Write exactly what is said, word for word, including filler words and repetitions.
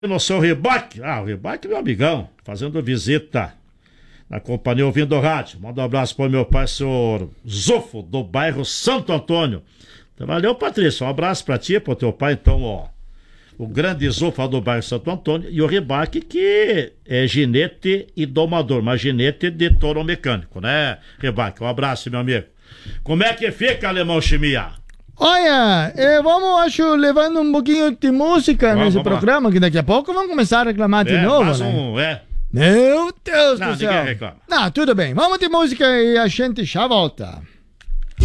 No seu Ribac, ah, o Ribac é meu amigão, fazendo visita na companhia, ouvindo o rádio. Manda um abraço para o meu pai, senhor Zufo, do bairro Santo Antônio. Então, valeu, Patrícia, um abraço para ti, para o teu pai, então, ó. O grande Zufo do bairro Santo Antônio e o Ribac, que é ginete e domador, mas ginete de touro mecânico, né, Ribac? Um abraço, meu amigo. Como é que fica, Alemão Chimia? Olha, eh, vamos, acho, levando um pouquinho de música Vamos, nesse vamos programa, lá. que daqui a pouco vamos começar a reclamar de É, novo, mais né? um, é. Meu Deus Não, do céu. ninguém reclama. Não, tudo bem. Vamos de música e a gente já volta.